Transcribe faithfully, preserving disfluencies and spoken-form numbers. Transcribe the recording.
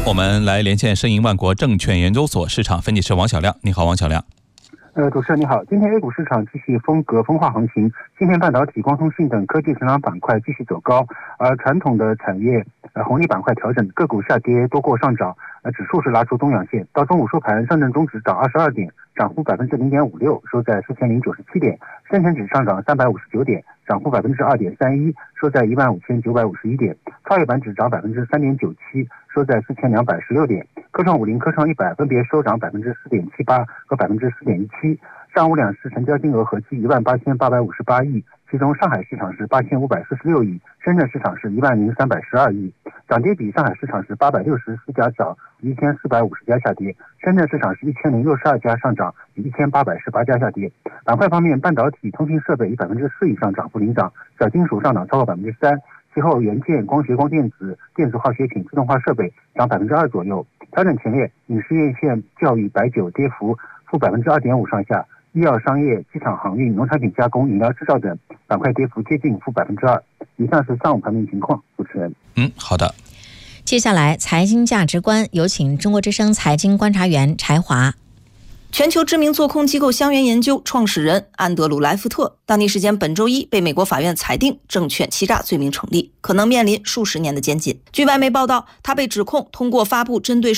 我们来连线申银万国证券研究所市场分析师王小亮。你好，王小亮。 呃，主持人你好，今天 A 股市场继续风格分化行情，芯片、半导体、光通信等科技成长板块继续走高，而传统的产业呃红利板块调整，个股下跌多过上涨，呃指数是拉出东阳线。到中午收盘，上证综指涨二十二点，涨幅百分之零点五六，收在四千零九十七点；深成指上涨三百五十九点，涨幅百分之二点三一，收在一万五千九百五十一点；创业板指涨百分之三点九七，收在四千两百十六点；科创五零、科创一百分别收涨百分之四点七八和百分之四点一七。上午两市成交金额合计一万八千八百五十八亿，其中上海市场是八千五百四十六亿，深圳市场是一万零三百十二亿。涨跌比，上海市场是八百六十四家涨，一千四百五十家下跌；深圳市场是一千零六十二家上涨，一千八百十八家下跌。板块方面，半导体、通信设备以百分之四以上涨幅领涨，小金属上涨超过百分之三，其后元件、光学、光电子、电子化学品、自动化设备涨百分之二左右。调整前列，影视院线、教育、白酒跌幅负百分之二点五上下。医药、商业、机场航运、农产品加工、饮料制造等板块跌幅接近负百分之二。以上是上午盘面情况，主持人。 嗯，好的。 接下来财经价值观，有请中国之声财经观察员柴华。 全球知名做空机构香橼研究创始人安德鲁·莱福特，当地时间本周一被美国法院裁定证券欺诈罪名成立，可能面临数十年的监禁。据外媒报道，他被指控通过发布针对